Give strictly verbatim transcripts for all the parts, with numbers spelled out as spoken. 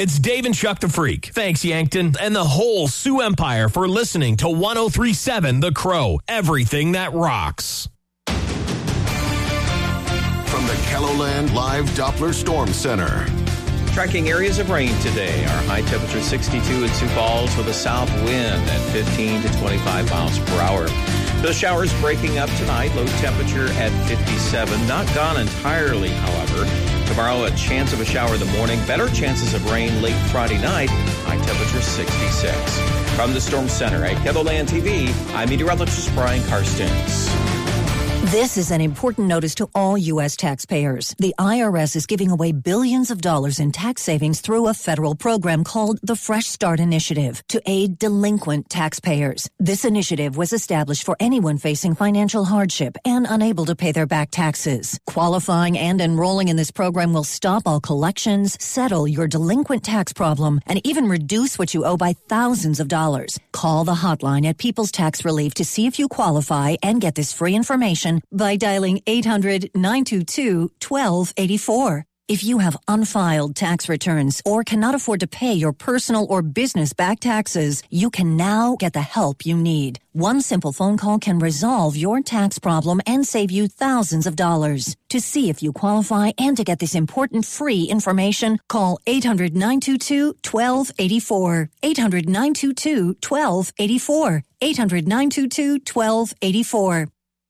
It's Dave and Chuck the Freak. Thanks, Yankton, and the whole Sioux Empire for listening to one oh three point seven The Crow, everything that rocks. From the KELOLAND Live Doppler Storm Center. Tracking areas of rain today. Our high temperature sixty-two in Sioux Falls with a south wind at fifteen to twenty-five miles per hour. Those showers breaking up tonight. Low temperature at fifty-seven. Not gone entirely, however. Tomorrow, a chance of a shower in the morning. Better chances of rain late Friday night. High temperature sixty-six. From the Storm Center at KELOLAND T V, I'm meteorologist Brian Karstens. This is an important notice to all U S taxpayers. The I R S is giving away billions of dollars in tax savings through a federal program called the Fresh Start Initiative to aid delinquent taxpayers. This initiative was established for anyone facing financial hardship and unable to pay their back taxes. Qualifying and enrolling in this program will stop all collections, settle your delinquent tax problem, and even reduce what you owe by thousands of dollars. Call the hotline at People's Tax Relief to see if you qualify and get this free information by dialing eight hundred, nine two two, one two eight four. If you have unfiled tax returns or cannot afford to pay your personal or business back taxes, you can now get the help you need. One simple phone call can resolve your tax problem and save you thousands of dollars. To see if you qualify and to get this important free information, call eight hundred, nine two two, one two eight four. eight hundred, nine two two, one two eight four. eight hundred, nine two two, one two eight four.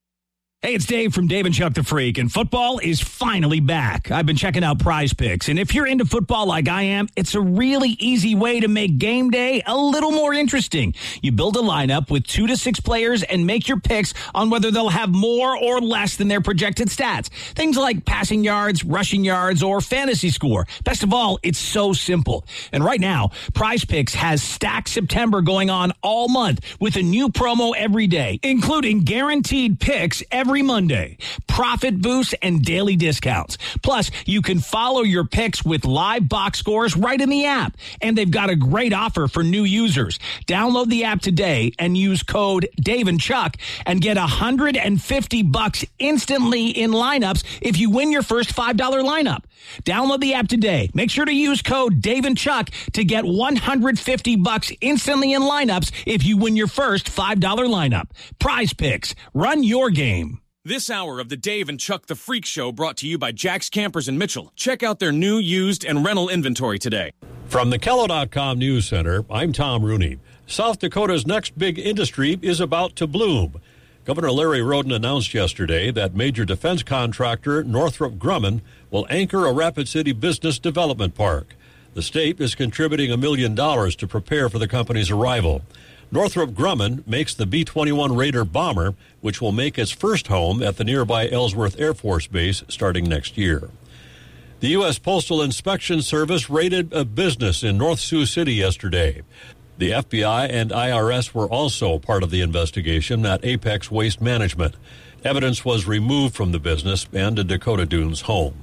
Hey, it's Dave from Dave and Chuck the Freak, and football is finally back. I've been checking out Prize Picks, and if you're into football like I am, it's a really easy way to make game day a little more interesting. You build a lineup with two to six players and make your picks on whether they'll have more or less than their projected stats. Things like passing yards, rushing yards, or fantasy score. Best of all, it's so simple. And right now, Prize Picks has Stack September going on all month with a new promo every day, including guaranteed picks every Every Monday, profit boosts, and daily discounts. Plus, you can follow your picks with live box scores right in the app. And they've got a great offer for new users. Download the app today and use code Dave and Chuck and get one hundred fifty bucks instantly in lineups if you win your first five dollar lineup. Download the app today. Make sure to use code Dave and Chuck to get one hundred fifty bucks instantly in lineups if you win your first five dollar lineup. Prize Picks. Run your game. This hour of the Dave and Chuck the Freak Show brought to you by Jack's Campers in Mitchell. Check out their new, used, and rental inventory today. From the Kelo dot com News Center, I'm Tom Rooney. South Dakota's next big industry is about to bloom. Governor Larry Roden announced yesterday that major defense contractor Northrop Grumman will anchor a Rapid City business development park. The state is contributing a million dollars to prepare for the company's arrival. Northrop Grumman makes the B twenty-one Raider bomber, which will make its first home at the nearby Ellsworth Air Force Base starting next year. The U S Postal Inspection Service raided a business in North Sioux City yesterday. The F B I and I R S were also part of the investigation at Apex Waste Management. Evidence was removed from the business and a Dakota Dunes home.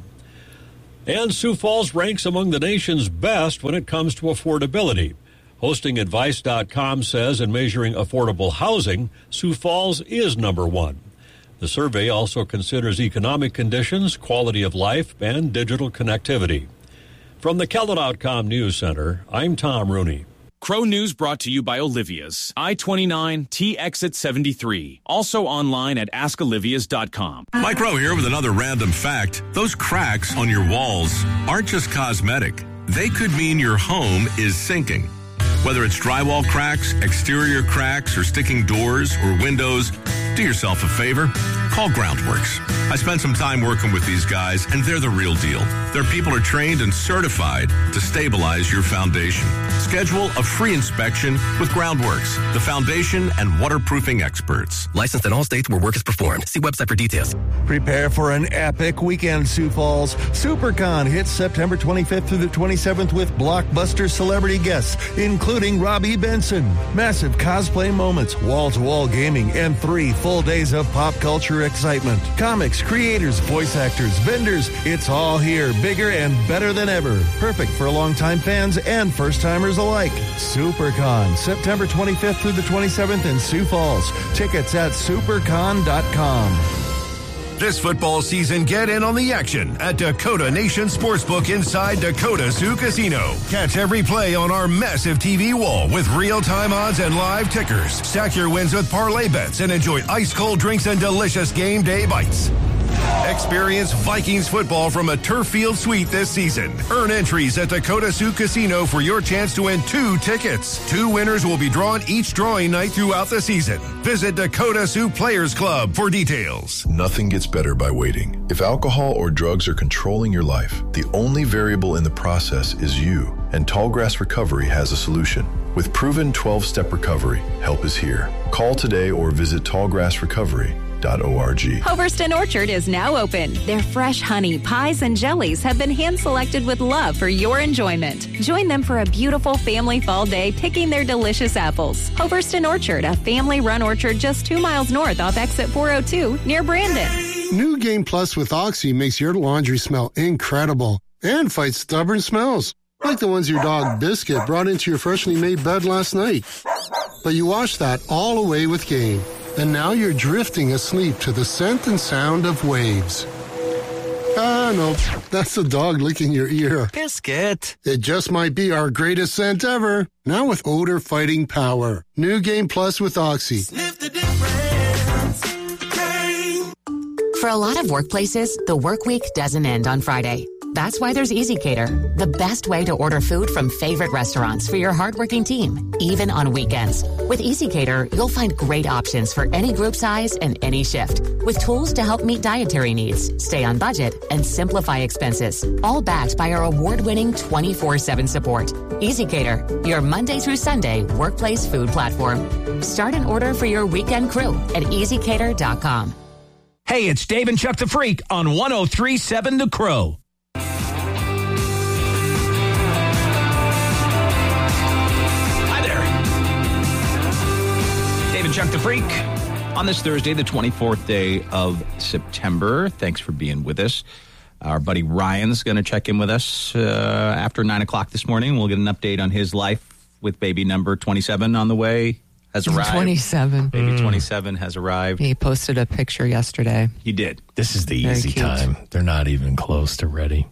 And Sioux Falls ranks among the nation's best when it comes to affordability. Hosting Advice dot com says in measuring affordable housing, Sioux Falls is number one. The survey also considers economic conditions, quality of life, and digital connectivity. From the Kelo dot com News Center, I'm Tom Rooney. Crow News brought to you by Olivia's. I twenty-nine T Exit seventy-three. Also online at ask olivias dot com. Mike Rowe here with another random fact. Those cracks on your walls aren't just cosmetic. They could mean your home is sinking. Whether it's drywall cracks, exterior cracks, or sticking doors or windows, do yourself a favor. Call Groundworks. I spent some time working with these guys, and they're the real deal. Their people are trained and certified to stabilize your foundation. Schedule a free inspection with Groundworks, the foundation and waterproofing experts. Licensed in all states where work is performed. See website for details. Prepare for an epic weekend, Sioux Falls. SuperCon hits September twenty-fifth through the twenty-seventh with blockbuster celebrity guests, including Robbie Benson. Massive cosplay moments, wall-to-wall gaming, and three full days of pop culture excitement. Comics, creators, voice actors, vendors, it's all here, bigger and better than ever. Perfect for longtime fans and first-timers alike. SuperCon, September twenty-fifth through the twenty-seventh in Sioux Falls. Tickets at supercon dot com. This football season, get in on the action at Dakota Nation Sportsbook inside Dakota Sioux Casino. Catch every play on our massive T V wall with real-time odds and live tickers. Stack your wins with parlay bets and enjoy ice-cold drinks and delicious game day bites. Experience Vikings football from a turf field suite this season. Earn entries at Dakota Sioux Casino for your chance to win two tickets. Two winners will be drawn each drawing night throughout the season. Visit Dakota Sioux Players Club for details. Nothing gets better by waiting. If alcohol or drugs are controlling your life, the only variable in the process is you. And Tallgrass Recovery has a solution. With proven twelve-step recovery, help is here. Call today or visit tallgrass recovery dot org. Hoverston Orchard is now open. Their fresh honey, pies, and jellies have been hand-selected with love for your enjoyment. Join them for a beautiful family fall day picking their delicious apples. Hoverston Orchard, a family-run orchard just two miles north off exit four oh two near Brandon. New Game Plus with Oxy makes your laundry smell incredible and fights stubborn smells, like the ones your dog Biscuit brought into your freshly made bed last night. But you wash that all away with Game. And now you're drifting asleep to the scent and sound of waves. Ah, no, that's the dog licking your ear. Biscuit. It just might be our greatest scent ever. Now with odor-fighting power. New Game Plus with Oxy. Sniff the difference. Game. For a lot of workplaces, the work week doesn't end on Friday. That's why there's EasyCater, the best way to order food from favorite restaurants for your hardworking team, even on weekends. With EasyCater, you'll find great options for any group size and any shift, with tools to help meet dietary needs, stay on budget, and simplify expenses, all backed by our award-winning twenty-four seven support. EasyCater, your Monday through Sunday workplace food platform. Start an order for your weekend crew at easy cater dot com. Hey, it's Dave and Chuck the Freak on one oh three point seven The Crow. Chuck the Freak on this Thursday, the twenty-fourth day of September. Thanks for being with us. Our buddy Ryan's going to check in with us uh, after nine o'clock this morning. We'll get an update on his life with baby number twenty-seven on the way. Has arrived. twenty-seven. Baby mm. twenty-seven has arrived. He posted a picture yesterday. He did. This is the Very easy cute. time. They're not even close to ready.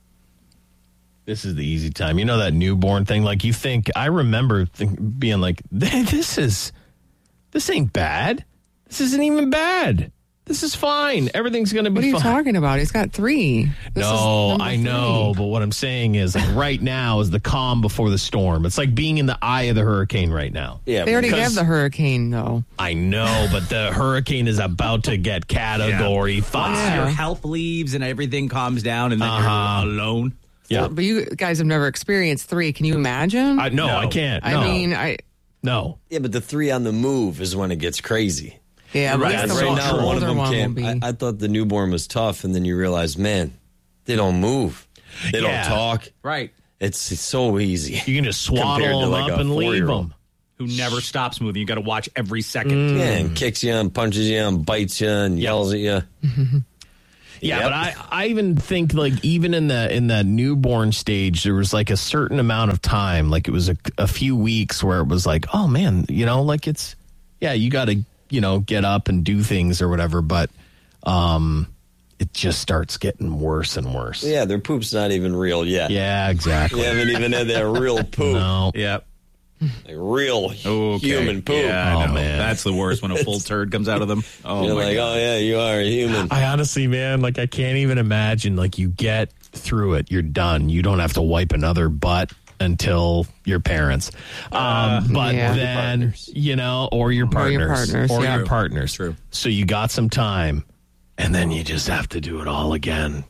This is the easy time. You know that newborn thing? Like you think, I remember think, being like, this is... This ain't bad. This isn't even bad. This is fine. Everything's going to be fine. What are you fine. talking about? He's got three. This no, I know. Three. But what I'm saying is, like, right now is the calm before the storm. It's like being in the eye of the hurricane right now. Yeah, they already have the hurricane, though. I know, but the hurricane is about to get category yeah. five. Once your help leaves and everything calms down and then uh-huh. you're alone. Yeah. But you guys have never experienced three. Can you imagine? I, no, no, I can't. No. I mean, I... No. Yeah, but the three on the move is when it gets crazy. Yeah, right, right, right now, one of them one can't. I, I thought the newborn was tough, and then you realize, man, they don't move. They yeah. don't talk. Right. It's, it's so easy. You can just swaddle them like up and leave them. Who never stops moving. You got to watch every second. Mm. Yeah, and kicks you and punches you and bites you and yells at you. Yeah, yep. but I, I even think, like, even in the in the newborn stage, there was, like, a certain amount of time. Like, it was a, a few weeks where it was like, oh, man, you know, like, it's, yeah, you got to, you know, get up and do things or whatever. But um, it just starts getting worse and worse. Yeah, their poop's not even real yet. Yeah, exactly. You haven't even had that real poop. No. Yep. Like real okay. human poop. Yeah, oh, man. That's the worst when a full turd comes out of them. Oh, You're my like, God. oh, yeah, you are a human. I honestly, man, like, I can't even imagine, like, you get through it. You're done. You don't have to wipe another butt until your parents. Um, uh, but yeah. then, you know, or your partners. Or your partners. Or yeah. your partners. True. So you got some time, and then you just have to do it all again.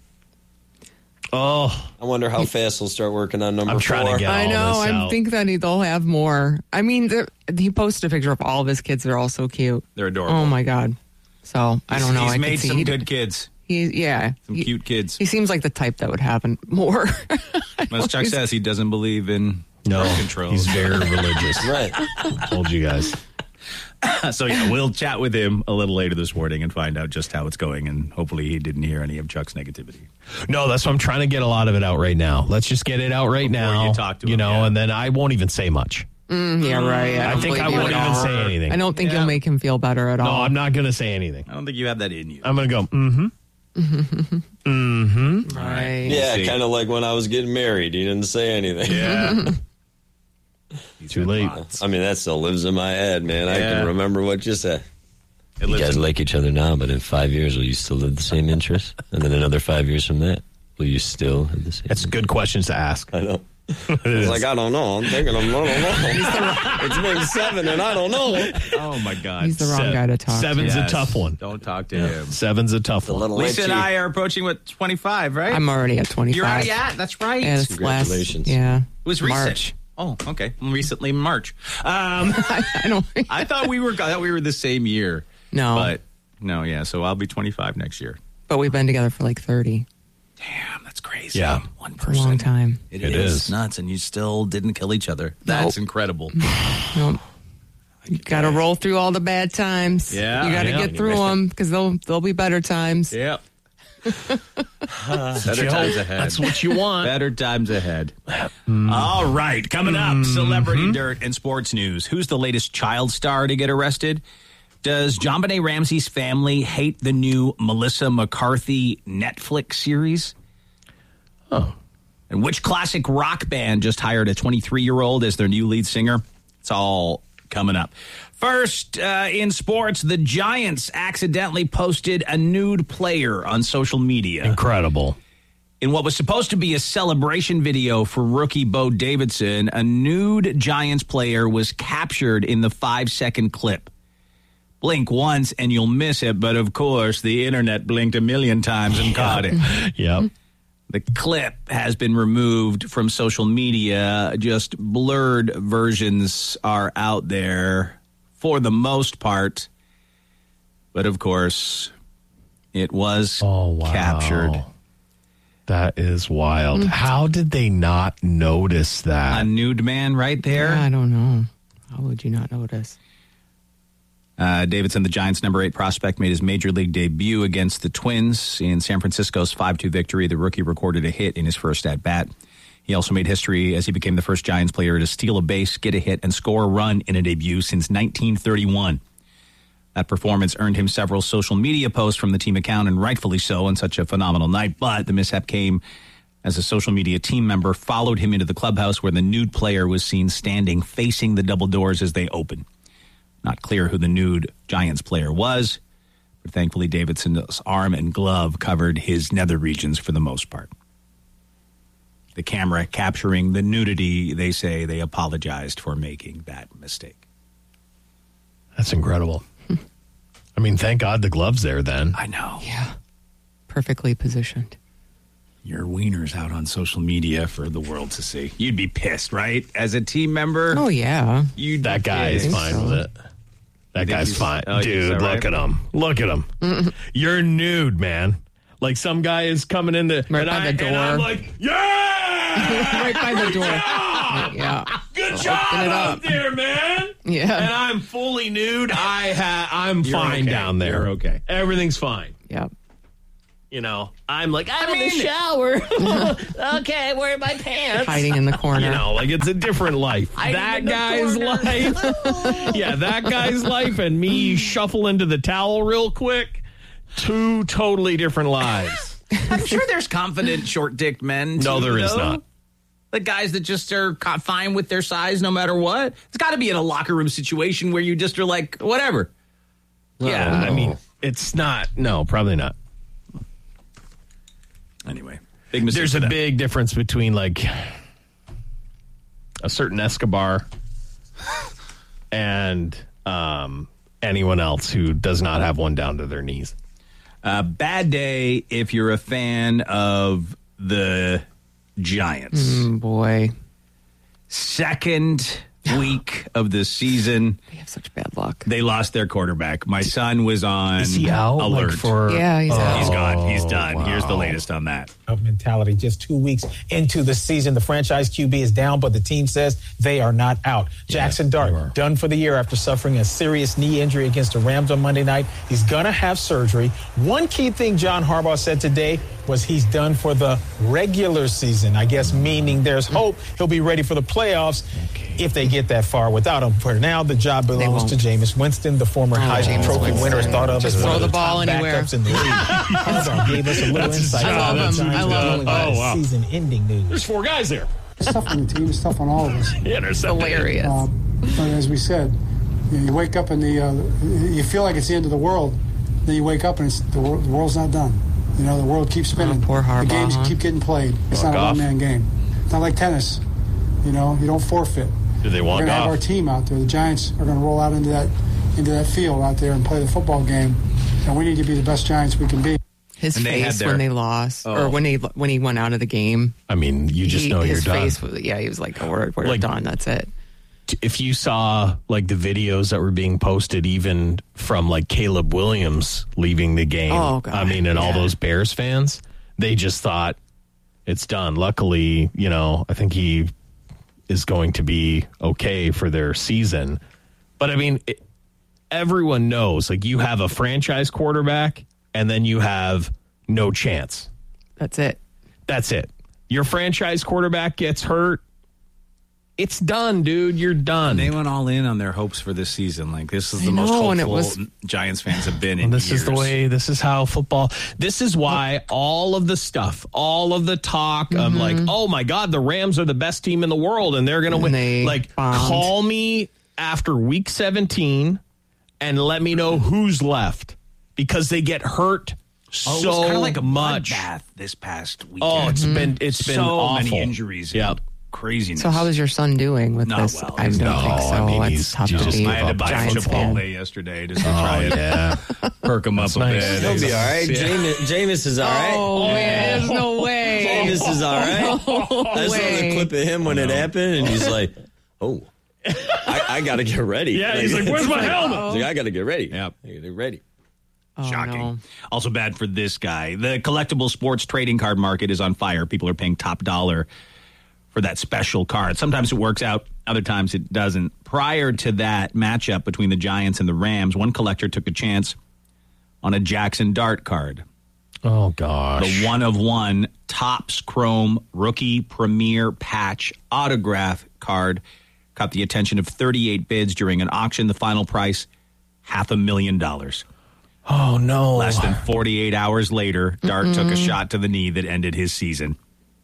Oh, I wonder how fast they'll start working on number I'm trying four. to get all I know. this I out. think that he, they'll have more. I mean, he posted a picture of all of his kids. They're all so cute. They're adorable. Oh, my God. So, I don't know. He's I made see some he, good kids. He, yeah. Some he, cute kids. He seems like the type that would happen more. As Chuck says, he doesn't believe in no, birth control. He's very religious. Right. Told you guys. So, yeah, we'll chat with him a little later this morning and find out just how it's going. And hopefully he didn't hear any of Chuck's negativity. No, that's why I'm trying to get a lot of it out right now. Let's just get it out right Before now. you talk to him, you know, yeah. and then I won't even say much. Mm, yeah, right. I, I don't think I believe you wouldn't at even all. say anything. I don't think Yeah. you'll make him feel better at No, all. I'm not going to say anything. I don't think you have that in you. I'm going to go, mm-hmm. mm-hmm. Right. Yeah, See. kind of like when I was getting married. He didn't say anything. Yeah. Too late. I mean, that still lives in my head, man. I Yeah. can remember what you said. It You lives guys in- like each other now, but in five years, will you still have the same interests? And then another five years from that, will you still have the same? That's good questions to ask. I know. I was like, I don't know. I'm thinking, I'm, I don't know. It's been seven, and I don't know. Oh, my God. He's the wrong Se- guy to talk Seven's to. a tough one. Don't talk to him. Seven's a tough one. Little Lisa and itchy. I are approaching, what, twenty-five, right? I'm already at twenty-five. You're already at? That's right. Yeah, it's Congratulations. Last, yeah. It was recent. March. Oh, okay. Recently in March. Um, I, I don't. I thought we were I thought we were the same year. No. But no, yeah. So I'll be twenty-five next year. But we've been together for like thirty. Damn, that's crazy. Yeah. One It's a person. long time. It, It is. is. nuts, and you still didn't kill each other. That's Nope. incredible. Nope. You got to roll through all the bad times. Yeah. You got to Yeah. get through them because there'll there'll be better times. Yep. Better you times hope. ahead. That's what you want. Better times ahead. All right, coming up, celebrity dirt and sports news. Who's the latest child star to get arrested? Does JonBenet Ramsey's family hate the new Melissa McCarthy Netflix series? Oh. And which classic rock band just hired a twenty-three-year-old as their new lead singer? It's all coming up. First, uh, in sports, the Giants accidentally posted a nude player on social media. Incredible. In what was supposed to be a celebration video for rookie Bo Davidson, a nude Giants player was captured in the five-second clip. Blink once and you'll miss it, but of course, the internet blinked a million times and caught it. Yep. The clip has been removed from social media. Just blurred versions are out there for the most part. But of course, it was Oh, wow. captured. That is wild. How did they not notice that? A nude man right there. Yeah, I don't know. How would you not notice? Uh, Davidson, the Giants' number eight prospect, made his major league debut against the Twins in San Francisco's five two victory. The rookie recorded a hit in his first at-bat. He also made history as he became the first Giants player to steal a base, get a hit, and score a run in a debut since nineteen thirty-one. That performance earned him several social media posts from the team account, and rightfully so on such a phenomenal night. But the mishap came as a social media team member followed him into the clubhouse where the nude player was seen standing facing the double doors as they opened. Not clear who the nude Giants player was, but thankfully Davidson's arm and glove covered his nether regions for the most part. The camera capturing the nudity, they say they apologized for making that mistake. That's incredible. I mean, thank God the glove's there then. I know. Yeah. Perfectly positioned. Your wiener's out on social media for the world to see. You'd be pissed, right? As a team member? Oh, yeah. You'd That be guy is pissed. fine with it. That think guy's he's- fine. oh, is Dude, that look right? at him. Look at him. You're nude, man. Like some guy is coming in the, Right and, by I, the door. and I'm like, yeah! Right by the door. job! Yeah. Good Open job it out up. there, man. Yeah. And I'm fully nude. I ha- I'm You're fine okay. down there. You're okay. Everything's fine. Yep. You know, I'm like, I'm I in mean- the shower. Okay, where are my pants? Hiding in the corner. You know, like it's a different life. Hiding that in the guy's corner. life. Yeah, that guy's life and me shuffle into the towel real quick. Two totally different lives. I'm sure there's confident short-dicked men. No, too, there is though. not. The guys that just are co- fine with their size no matter what. It's got to be in a locker room situation where you just are like, whatever. Yeah, I mean, it's not. No, probably not. Anyway, big mistake. There's for a them. big difference between like a certain Escobar and um, anyone else who does not have one down to their knees. Uh, bad day if you're a fan of the Giants. Mm, boy. Second week of the season. They have such bad luck. They lost their quarterback. My son was on Is he out? alert. Like for, Yeah, he's out. He's gone. He's done. wow. Here's the latest on that. Of mentality. Just two weeks into the season, the franchise Q B is down, but the team says they are not out. Jackson Dart, done for the year after suffering a serious knee injury against the Rams on Monday night. He's going to have surgery. One key thing John Harbaugh said today, was he's done for the regular season, I guess, meaning there's hope he'll be ready for the playoffs if they get that far without him. For now, the job belongs to Jameis Winston, the former Oh, Heisman Jameis Trophy Winston. winner, is thought of Just as one throw of the, the ball top anywhere. backups in the league. Hamzar gave us a little That's his insight job. on the I Giants love him. dealing with Oh, wow. season-ending news. There's four guys there. It's tough on the team. It's tough on all of us. Yeah, there's Hilarious. Uh, but as we said, you, know, you wake up and the uh, you feel like it's the end of the world. Then you wake up and it's, the, wor- the world's not done. You know, the world keeps spinning. Oh, poor Harbaugh, the games huh? keep getting played. It's Walk not a off. one-man game. It's not like tennis. You know, you don't forfeit. Do they We're walk going to have off? our team out there. The Giants are going to roll out into that into that field out there and play the football game. And we need to be the best Giants we can be. His And they had face their- when they lost, Oh. or when he when he went out of the game. I mean, you just he, know you're his done. face was, yeah, he was like, oh, we're, we're Like- done. That's it. If you saw like the videos that were being posted, even from like Caleb Williams leaving the game, Oh, God, I mean, and all yeah. those Bears fans, they just thought it's done. Luckily, you know, I think he is going to be okay for their season. But I mean, it, everyone knows like you have a franchise quarterback and then you have no chance. That's it. That's it. Your franchise quarterback gets hurt. It's done, dude. You're done. They went all in on their hopes for this season. Like, this is the I most know, and hopeful it was- Giants fans have been in And this years. is the way, this is how football, this is why all of the stuff, all of the talk of like, oh my God, the Rams are the best team in the world and they're going to And win. they Like, bombed. call me after week seventeen and let me know who's left because they get hurt Oh, it so was kind of like a much. bloodbath this past weekend. Oh, it's been, it's been so awful. many injuries. and Yeah. Craziness. So how is your son doing with Not this? well. I don't No, think so. I mean, it's he's- tough he to just- be I had to a buy Giants Chipotle fan. yesterday just to Oh, try it. yeah. Perk him up That's a nice. bit. He'll be all right. Yeah. Jameis, Jameis is all right. Oh, man, there's no way. Jameis is all right. No I saw the way. clip of him when it happened, and he's like, "Oh, I, I got to get ready." Yeah, he's like, "Where's my He's helmet?" He's like, I got to get ready. Yep. I got to get ready. Oh, Shocking. no. Also bad for this guy. The collectible sports trading card market is on fire. People are paying top dollar for that special card. Sometimes it works out, other times it doesn't. Prior to that matchup between the Giants and the Rams, one collector took a chance on a Jackson Dart card. Oh, gosh. The one of one Topps Chrome Rookie Premier Patch autograph card caught the attention of thirty-eight bids during an auction. The final price, half a million dollars. Oh, no. Less than forty-eight hours later, Dart took a shot to the knee that ended his season.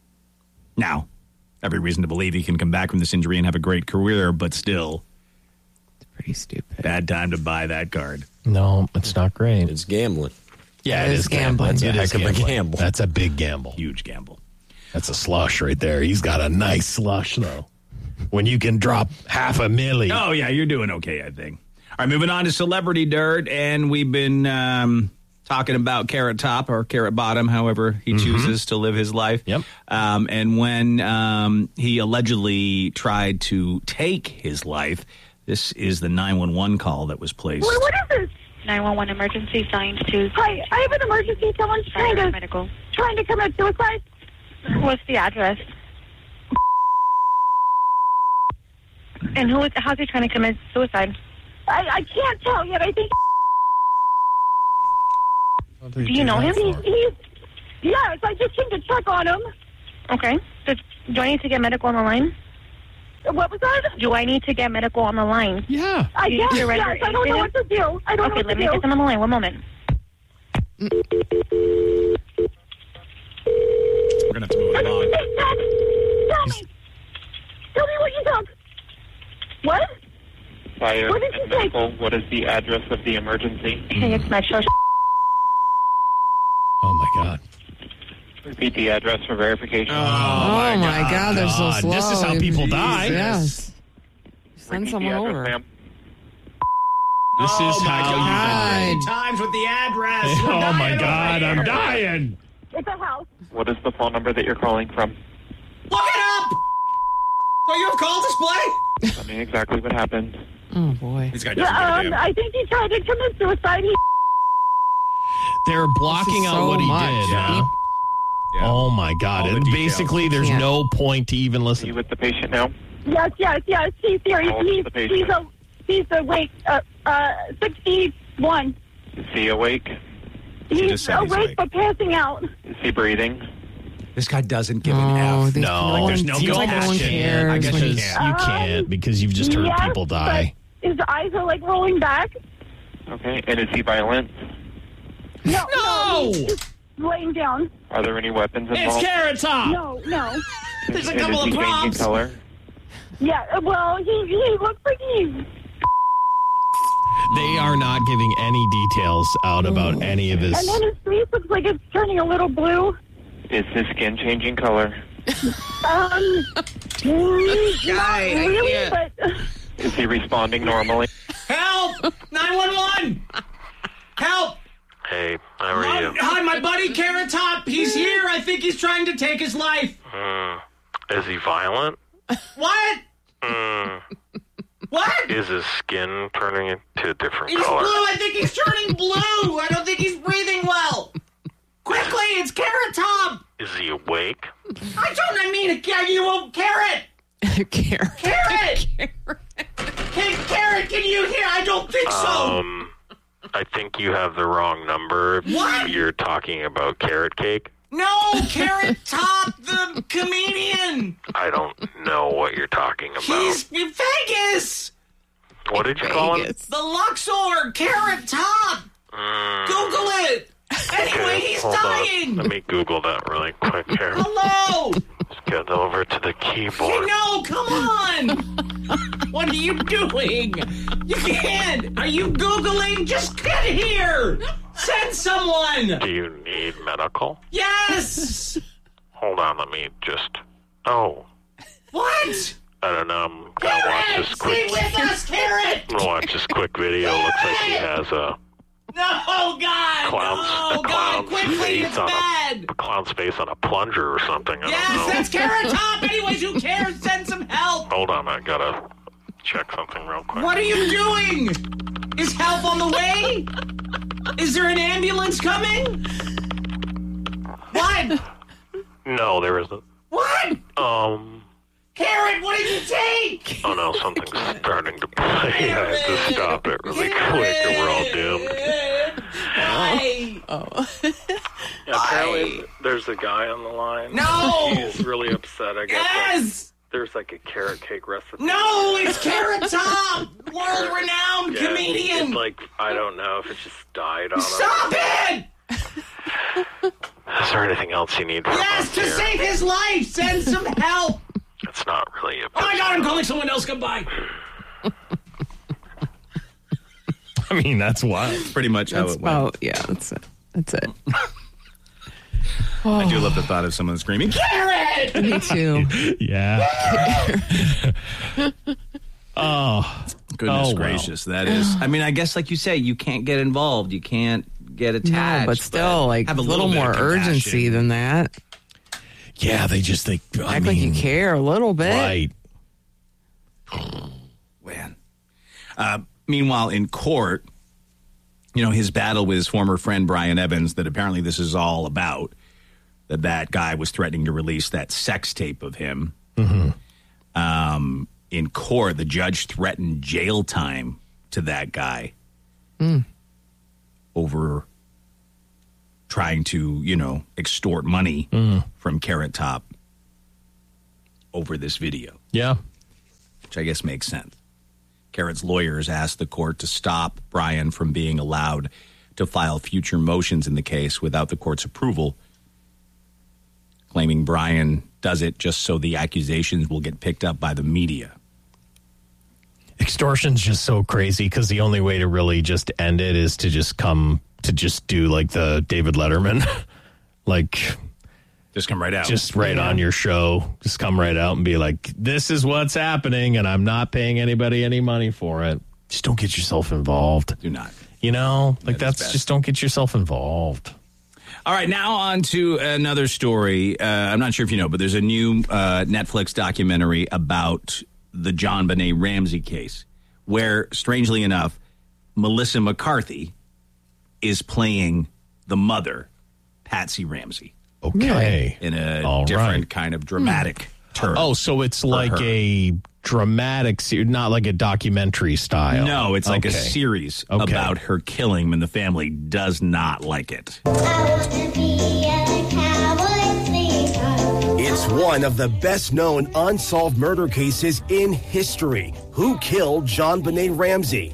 Now, every reason to believe he can come back from this injury and have a great career, but still, It's pretty stupid. bad time to buy that card. No, it's not great. It's gambling. Yeah, It it is is gambling. gambling. It It's a is heck of a gambling. gamble. That's a big gamble. Huge gamble. That's a slush right there. He's got a nice slush, though. When you can drop half a milli. Oh, yeah, you're doing okay, I think. All right, moving on to Celebrity Dirt, and we've been um, talking about Carrot Top or Carrot Bottom, however he chooses to live his life. Yep. Um, and when um, he allegedly tried to take his life, this is the nine one one call that was placed. What, what is this? nine one one emergency signs to. Hi, I have an emergency. Someone's trying to medical. Trying to commit suicide. What's the address? And who is? How's he trying to commit suicide? I, I can't tell yet. I think. Do you know him? He, he's. Yes, I just came to check on him. Okay. Do, do I need to get medical on the line? What was that? Do I need to get medical on the line? Yeah. I You- guess, you're ready yes. for I don't know what anything? to do. I don't okay, know what let to me do. get them on the line. One moment. We're going to have to move Tell along. me, tell me. Tell me what you took. What? Fire What did you and take? medical. What is the address of the emergency? Hey, it's Metro. Oh, my God. Repeat the address for verification. Oh, my God, they're so slow. This is how people die. Yes. Send Repeat someone the address, over. ma'am. This Oh, is my how God. you Times with the address. die. We're Oh, my dying God. over I'm here. dying. It's a house. What is the phone number that you're calling from? Look it up! Don't you have call display? Tell me exactly what happened. Oh, boy. This guy doesn't give a Um, damn. I think he tried to commit suicide. He They're blocking out so what he much. did. Yeah. Huh? Yeah. Oh, my God. All the And details. basically, there's Can't. no point to even Are listen. you with the patient now? Yes, yes, yes. He's here. How old is He's, the he's, he's patient? a he's a wait uh uh sixty one. Is he awake? She He's just said he's awake awake. but passing out. Is he breathing? This guy doesn't give No, an F. there's No, no like, there's one- no seems like no one compassion. cares I guess when you he's- can't, you can't because you've just heard yes, people die. but his eyes are like rolling back. Okay. And is he violent? No, No! he's just laying down. Are there any weapons involved? It's Carrot Top. No, no. There's a And couple is of he changing props. color? Yeah, well, he, he looks like he's... They are not giving any details out about any of And this. then his face looks like it's turning a little blue. Is his skin changing color? Um, mm, Guy, not I really, can't. but... Is he responding normally? Help! nine one one! Help! Hey, how are you? Hi, my buddy Carrot Top. He's here. I think he's trying to take his life. Mm, is he violent? What? Mm, What? is his skin turning into a different He's blue. color? I think he's turning blue. I don't think he's breathing well. Quickly, it's Carrot Top. Is he awake? I don't. I mean, a, you won't carrot. Carrot. Carrot. Hey, Carrot, can you hear? I don't think so. Um, I think you have the wrong number. if What? You're talking about carrot cake? No, Carrot Top, the comedian. I don't know what you're talking about. He's in Vegas. What did you call him? The Luxor, Carrot Top. Mm, Google it. Anyway, okay, he's hold on. dying. Let me Google that really quick here. Hello. Let's get over to the keyboard. Hey, no, come on. What are you doing? You can't. Are you Googling? Just get here. Send someone. Do you need medical? Yes. Hold on, let me just... Oh, What? I don't know. I'm gonna watch Carrot, this stay quick... with us, Carrot. I'm gonna watch this quick video. Looks like he has a No, God. clown's, No, a God, clown's quickly, face it's on bad. a, a clown's face on a plunger or something. I don't Yes, know. that's Carrot Top. Anyways, who cares? Send some help. Hold on, I gotta check something real quick. What are you doing? Is help on the way? Is there an ambulance coming? What? No, there isn't. What? Um. Carrot, what did you take? Oh no, something's starting to play. I have to stop it really quick, or we're all doomed. Why? Oh. Yeah, apparently, there's a guy on the line. No! He's really upset. I guess. Yes! There's like a carrot cake recipe. No, it's Carrot Top, world-renowned Yeah, comedian. It's like, I don't know if it just died on Stop him. it! Is there anything else you need from Yes, us to here? save his life, send some help. It's not really a Oh my God, I'm calling someone else. Goodbye. I mean, that's wild. That's pretty much how That's it went. about, yeah, that's it. That's it. I do love the thought of someone screaming, Carrot! Me too. Yeah. Oh. Goodness Oh, well. gracious, that is. I mean, I guess, like you say, you can't get involved. You can't get attached. No, but still, like, have a a little, little bit more of compassion. urgency than that. Yeah, they just think. I Act mean, like you care a little bit. Right. Man. Uh, meanwhile, in court, you know, his battle with his former friend Brian Evans, that apparently this is all about, that that guy was threatening to release that sex tape of him. Mm-hmm. Um, in court, the judge threatened jail time to that guy Mm. over trying to, you know, extort money Mm. from Carrot Top over this video. Yeah. Which I guess makes sense. Carrot's lawyers asked the court to stop Brian from being allowed to file future motions in the case without the court's approval, claiming Brian does it just so the accusations will get picked up by the media. Extortion's just so crazy because the only way to really just end it is to just come to just do like the David Letterman, like just come right out, just right Yeah. on your show, just come right out and be like, "This is what's happening, and I'm not paying anybody any money for it." Just don't get yourself involved. Do not. You know, like That is that's best. just don't get yourself involved. All right, now on to another story. Uh, I'm not sure if you know, but there's a new uh, Netflix documentary about the John Benet Ramsey case, where, strangely enough, Melissa McCarthy is playing the mother, Patsy Ramsey. Okay. In a All different right. kind of dramatic turn. Oh, so it's for like her. a dramatic, se- not like a documentary style. No, it's like Okay. a series Okay. about her killing, and the family does not like it. It's one of the best-known unsolved murder cases in history. Who killed JonBenét Ramsey?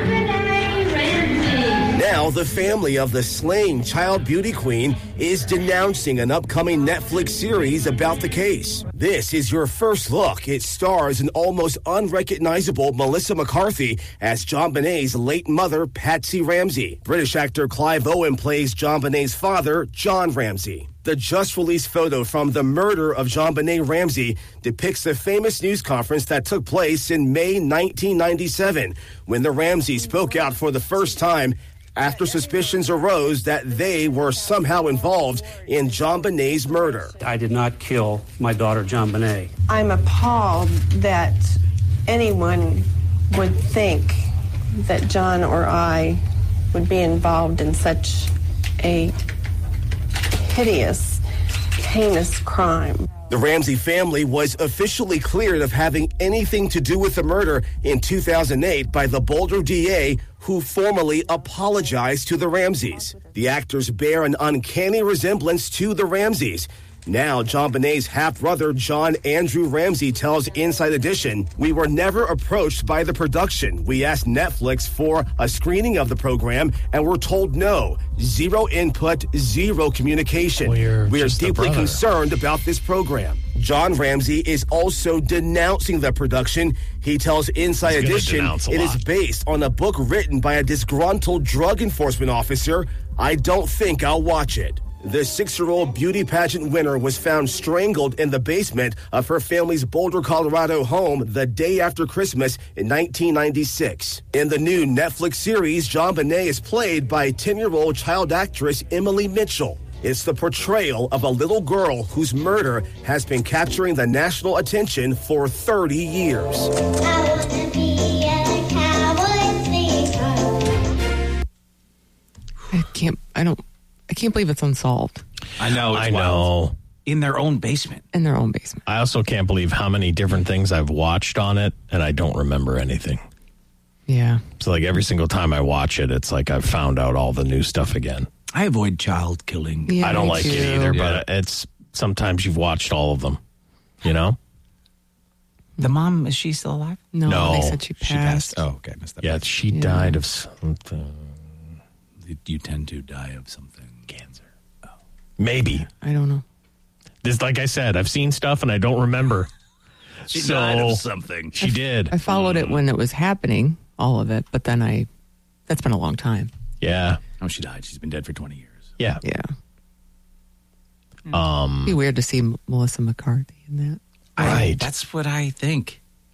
Now, the family of the slain child beauty queen is denouncing an upcoming Netflix series about the case. This is your first look. It stars an almost unrecognizable Melissa McCarthy as JonBenét's late mother, Patsy Ramsey. British actor Clive Owen plays JonBenét's father, John Ramsey. The just-released photo from the murder of JonBenét Ramsey depicts the famous news conference that took place in May nineteen ninety-seven, when the Ramseys spoke out for the first time after suspicions arose that they were somehow involved in JonBenét's murder. I did not kill my daughter, JonBenét. I'm appalled that anyone would think that John or I would be involved in such a hideous, heinous crime. The Ramsey family was officially cleared of having anything to do with the murder in two thousand eight by the Boulder D A, who formally apologized to the Ramseys. The actors bear an uncanny resemblance to the Ramseys. Now, JonBenét's half-brother, John Andrew Ramsey, tells Inside Edition, "We were never approached by the production. We asked Netflix for a screening of the program, and were told no. Zero input, zero communication. Well, we are just a deeply brother. concerned about this program." John Ramsey is also denouncing the production. He tells Inside He's gonna Edition denounce a it is lot. based on a book written by a disgruntled drug enforcement officer. I don't think I'll watch it. The six-year-old beauty pageant winner was found strangled in the basement of her family's Boulder, Colorado home the day after Christmas in nineteen ninety-six. In the new Netflix series, JonBenét is played by ten-year-old child actress Emily Mitchell. It's the portrayal of a little girl whose murder has been capturing the national attention for thirty years. I can't. I don't. I can't believe it's unsolved. I know. It's I wild. know. In their own basement. In their own basement. I also can't believe how many different things I've watched on it, and I don't remember anything. Yeah. So, like, every single time I watch it, it's like I've found out all the new stuff again. I avoid child killing. Yeah, I don't me like too. it either, Yeah. but it's sometimes you've watched all of them, you know? The mom, is she still alive? No, No. they said she passed. She passed. Oh, okay. I missed that. Yeah, part. she Yeah. died of something. You tend to die of something. Cancer. Oh. Maybe. I don't know. This, like I said, I've seen stuff and I don't remember. She So, died of something. She did. I followed it when it was happening, all of it, but then I. That's been a long time. Yeah. Oh, she died. She's been dead for twenty years. Yeah. Yeah. Um, It'd be weird to see M- Melissa McCarthy in that. Right. I, that's what I think.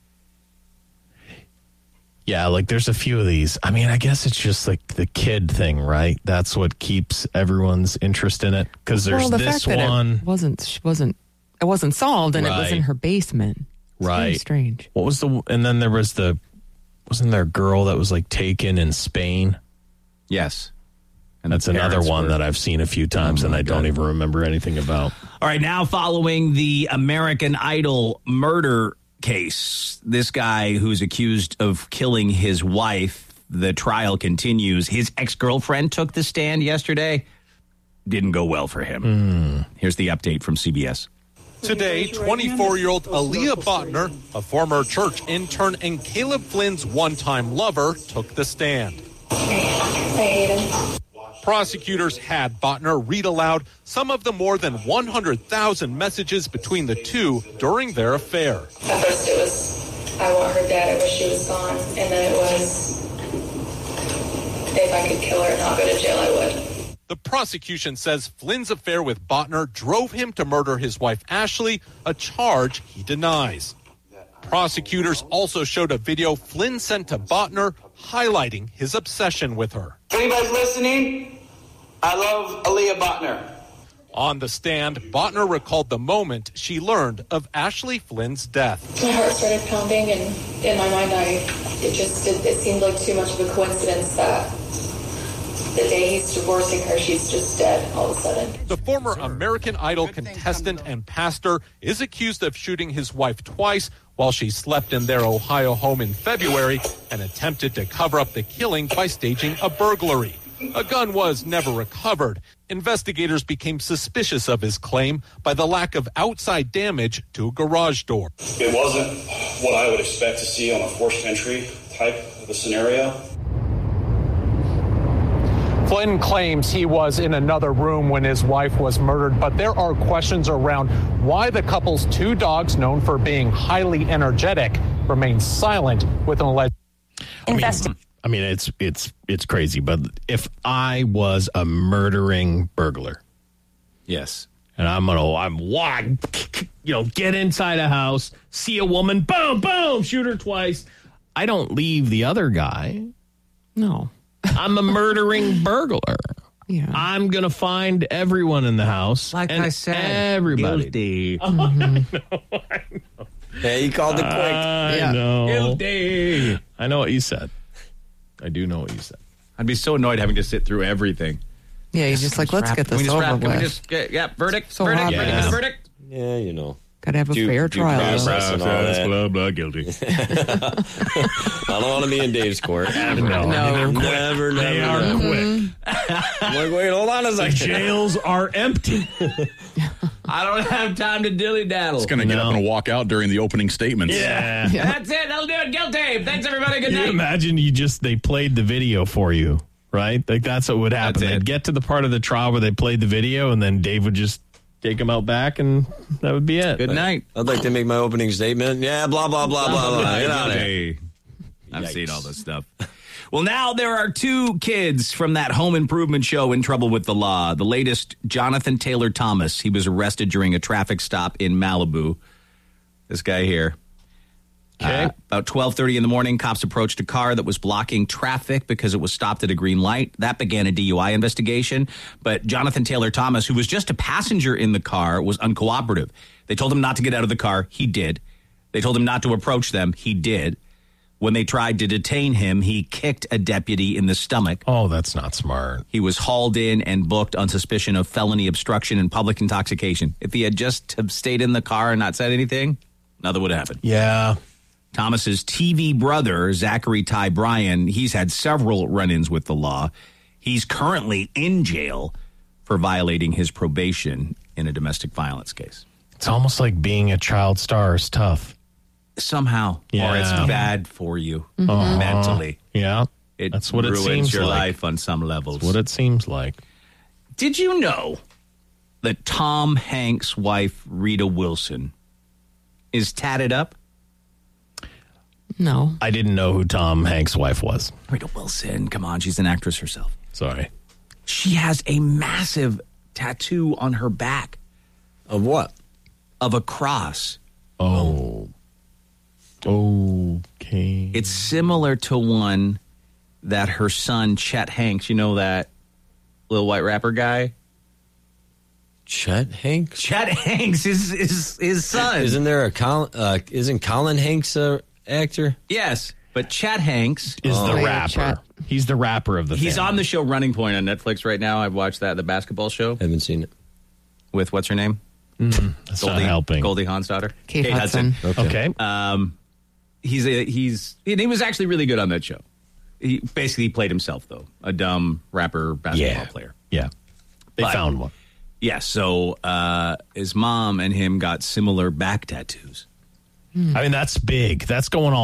Yeah, like there's a few of these. I mean, I guess it's just like the kid thing, right? That's what keeps everyone's interest in it. Because there's well, the this fact that one. it wasn't. She wasn't. It wasn't solved, and it was in Right. her basement. It's very Right. strange. What was the, and then there was the, wasn't there a girl that was like taken in Spain? Yes. And That's the another parents one were- that I've seen a few times Oh, and my I don't God. even remember anything about. All right, now following the American Idol murder case, this guy who's accused of killing his wife, the trial continues. His ex-girlfriend took the stand yesterday. Didn't go well for him. Here's the update from C B S. Today, twenty-four-year-old Aaliyah Botner, a former church intern and Caleb Flynn's one-time lover, took the stand. I hate him. Prosecutors had Botner read aloud some of the more than one hundred thousand messages between the two during their affair. At first it was, I want her dead, I wish she was gone. And then it was, if I could kill her and not go to jail, I would. The prosecution says Flynn's affair with Botner drove him to murder his wife, Ashley, a charge he denies. Prosecutors also showed a video Flynn sent to Botner highlighting his obsession with her. If anybody's listening, I love Aaliyah Botner. On the stand, Botner recalled the moment she learned of Ashley Flynn's death. My heart started pounding, and in my mind, I it just it, it seemed like too much of a coincidence that the day he's divorcing her, she's just dead all of a sudden. The former American Idol contestant and pastor is accused of shooting his wife twice while she slept in their Ohio home in February and attempted to cover up the killing by staging a burglary. A gun was never recovered. Investigators became suspicious of his claim by the lack of outside damage to a garage door. It wasn't what I would expect to see on a forced entry type of a scenario. Flynn claims he was in another room when his wife was murdered, but there are questions around why the couple's two dogs, known for being highly energetic, remain silent with an alleged investigation. I mean, it's it's it's crazy, but if I was a murdering burglar, yes, and I'm gonna I'm wide, you know, get inside a house, see a woman, boom, boom, shoot her twice. I don't leave the other guy. No. I'm a murdering burglar. Yeah. I'm going to find everyone in the house. Like and I said, everybody. guilty. Oh, mm-hmm. I know, I know. Yeah, you called it quick. I yeah. know. Guilty. I know what you said. I do know what you said. I'd be so annoyed having to sit through everything. Yeah, you're just like, let's wrap- get can we this just over wrap- Can we with. just get, yeah, verdict, So verdict, obvious. verdict, Yeah. verdict. Yeah, you know. Gotta have a Due- fair due trial. process and all that. Blah, blah, guilty. I don't want to be in Dave's court. No. No. Never, never. They are never. quick. I'm like, wait, hold on a The second. jails are empty. I don't have time to dilly-daddle. It's going to get No. up and walk out during the opening statements. Yeah. That's it. That'll do it. Guilty. Thanks, everybody. Good Can you night. imagine you just, they played the video for you, right? Like that's what would happen. That's it. They'd get to the part of the trial where they played the video and then Dave would just take them out back and that would be it. Good night. I'd like to make my opening statement. Yeah, blah, blah, blah, blah, blah. Get out of here. Guilty. I've seen all this stuff. Well, now there are two kids from that home improvement show in trouble with the law. The latest, Jonathan Taylor Thomas. He was arrested during a traffic stop in Malibu. This guy here. Okay. Uh, about twelve thirty in the morning, cops approached a car that was blocking traffic because it was stopped at a green light. That began a D U I investigation. But Jonathan Taylor Thomas, who was just a passenger in the car, was uncooperative. They told him not to get out of the car. He did. They told him not to approach them. He did. When they tried to detain him, he kicked a deputy in the stomach. Oh, that's not smart. He was hauled in and booked on suspicion of felony obstruction and public intoxication. If he had just have stayed in the car and not said anything, nothing would have happened. Yeah. Thomas's T V brother, Zachary Ty Bryan, he's had several run-ins with the law. He's currently in jail for violating his probation in a domestic violence case. It's almost like being a child star is tough. Somehow. Yeah. Or it's bad for you Uh-huh. mentally. Yeah. It That's what it ruins seems your like. life on some levels. That's what it seems like. Did you know that Tom Hanks' wife, Rita Wilson, is tatted up? No. I didn't know who Tom Hanks' wife was. Rita Wilson, come on, she's an actress herself. Sorry. She has a massive tattoo on her back. Of what? Of a cross. Oh. Okay. It's similar to one that her son, Chet Hanks, you know that little white rapper guy? Chet Hanks? Chet Hanks is is his son. Isn't there a Colin, uh, isn't Colin Hanks a actor? Yes, but Chet Hanks is Oh. the Wait, rapper. Chet. He's the rapper of the He's family. on the show Running Point on Netflix right now. I've watched that, the basketball show. Haven't seen it. With what's her name? Mm, that's not helping. Goldie Hawn's daughter. Kate Hudson. Okay. Um, he's a, he's and he was actually really good on that show. He basically played himself though, a dumb rapper basketball Yeah. player. Yeah. They But- found one. Yeah, so uh, his mom and him got similar back tattoos. I mean, that's big. That's going all